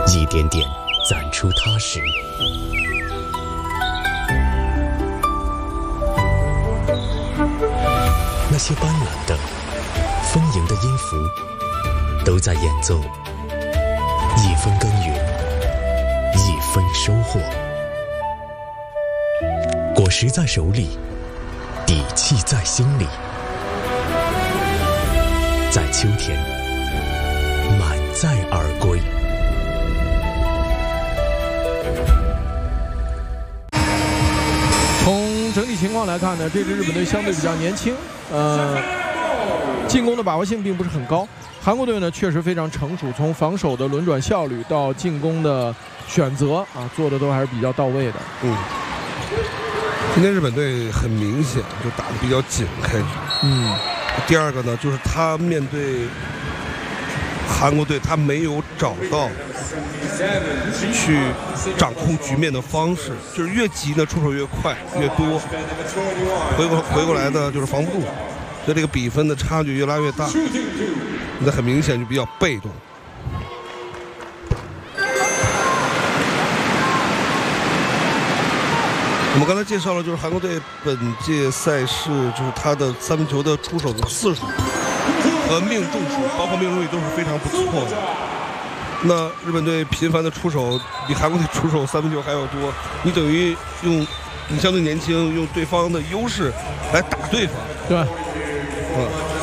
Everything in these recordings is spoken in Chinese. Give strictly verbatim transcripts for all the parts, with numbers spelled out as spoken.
一点点攒出踏实。那些斑斓的、丰盈的音符，都在演奏一分耕耘，一分收获。果实在手里，底气在心里。在秋天，满载而归。 从整体情况来看呢，这支日本队相对比较年轻，呃，进攻的把握性并不是很高。韩国队呢确实非常成熟，从防守的轮转效率到进攻的选择啊，做的都还是比较到位的。 嗯，今天日本队很明显就打得比较紧，开始。 嗯。 第二个呢，就是他面对韩国队，他没有找到去掌控局面的方式，就是越急呢出手越快越多，回过回过来呢就是防不住，所以这个比分的差距越拉越大，那很明显就比较被动。我们刚才介绍了，就是韩国队本届赛事，就是他的三分球的出手的次数和命中数，包括命中率都是非常不错的。那日本队频繁的出手，比韩国队出手三分球还要多，你等于用你相对年轻，用对方的优势来打对方。 对。 嗯。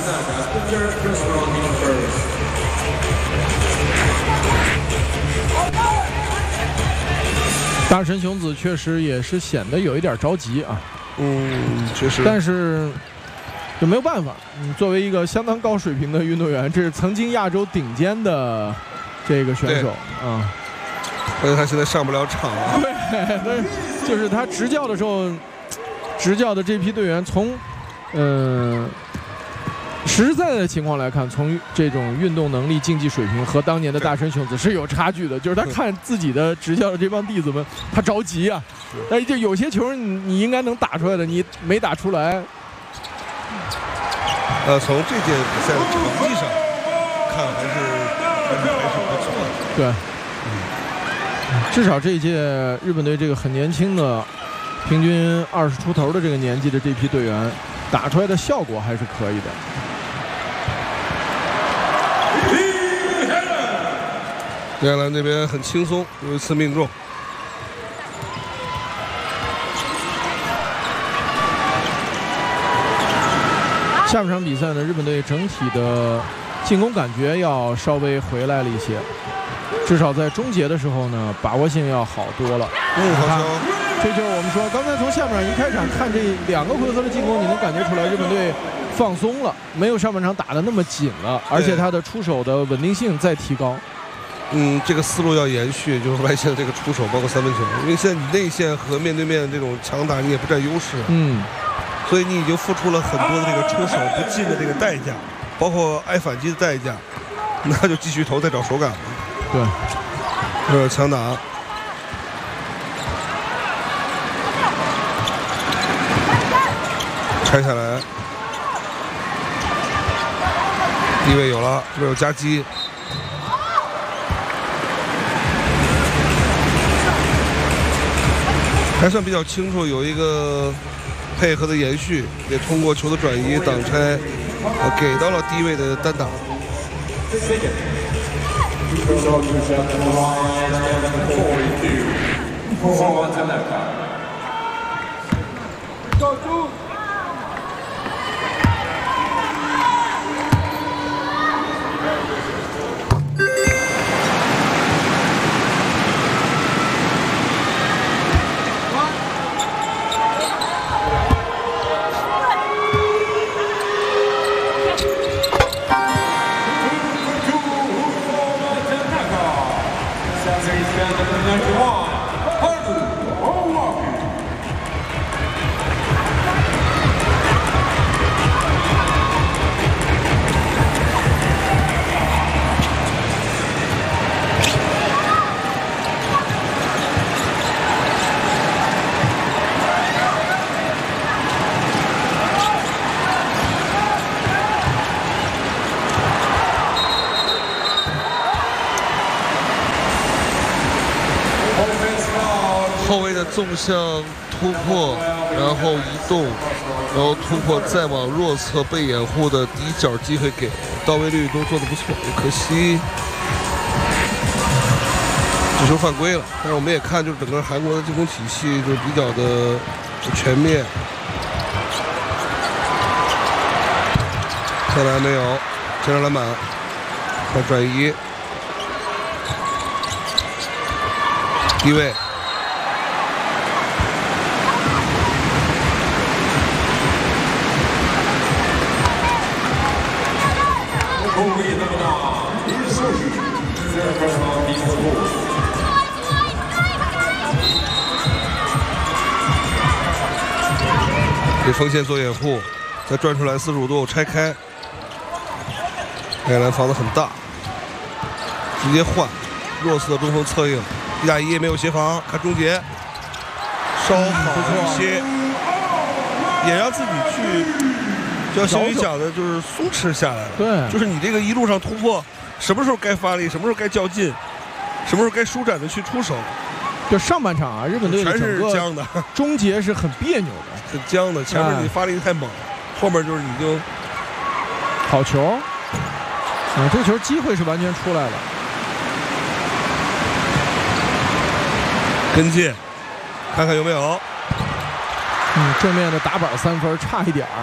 大神雄子确实也是显得有一点着急啊， 嗯，确实， 但是就没有办法。你作为一个相当高水平的运动员，这是曾经亚洲顶尖的这个选手啊， 但是他现在上不了场了。 对，对，就是他执教的时候，执教的这批队员从，嗯、呃。实实在在的情况来看，从这种运动能力、竞技水平和当年的大神雄子是有差距的。就是他看自己的执教的这帮弟子们，他着急啊。但是就有些球你你应该能打出来的，你没打出来。 呃，从这届比赛的成绩上看，还是还是还是不错的。 对，嗯，至少这一届日本队这个很年轻的，平均二十出头的这个年纪的这批队员，打出来的效果还是可以的。 接下来那边很轻松，有一次命中。 下半场比赛呢，日本队整体的进攻感觉要稍微回来了一些，至少在终结的时候呢，把握性要好多了。 嗯，好球！ 这就是我们说，刚才从下半场一开场看这两个回合的进攻，你能感觉出来日本队放松了，没有上半场打得那么紧了，而且他的出手的稳定性在提高。 嗯，这个思路要延续，就是外线的这个出手，包括三分球，因为现在你内线和面对面这种强打，你也不占优势， 嗯，所以你已经付出了很多的这个出手不进的这个代价，包括挨反击的代价，那就继续投，再找手感了。 对， 呃，强打，拆下来，地位有了，这边有夹击。还算比较清楚，有一个配合的延续，也通过球的转移挡拆，呃，给到了低位的单打。 后卫的纵向突破，然后移动，然后突破再往弱侧被掩护的底角机会给，到位率都做得不错，可惜这球犯规了。但是我们也看，就是整个韩国的进攻体系就比较的全面。再来没有，接上篮板，再转移，低位。给锋线做掩护，再转出来四十五度拆开，爱尔兰防得很大，直接换弱侧中锋策应，一打一没有协防，看终结，稍好一些，也让自己去，就像小雨讲的，就是松弛下来了。 对， 就是你这个一路上突破，什么时候该发力，什么时候该较劲，什么时候该舒展的去出手。 就上半场啊，日本队全是僵的， 终结是很别扭的， 很僵的。前面你发力太猛，后面就是已经好球。啊，这个球机会是完全出来了。 跟进，看看有没有。 嗯，正面的打板三分差一点儿。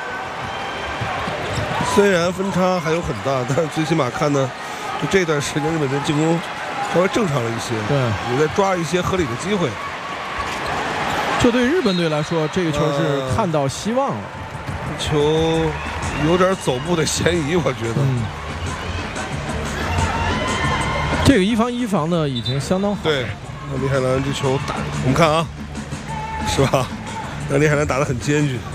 虽然分差还有很大，但是最起码看呢，就这段时间日本队进攻稍微正常了一些， 对， 也在抓一些合理的机会。 这对日本队来说，这个球是看到希望了。 呃、球有点走步的嫌疑，我觉得。嗯、 这个一防一防呢，已经相当好。 对，那李海兰这球打，我们看啊，是吧？那李海兰打得很艰巨。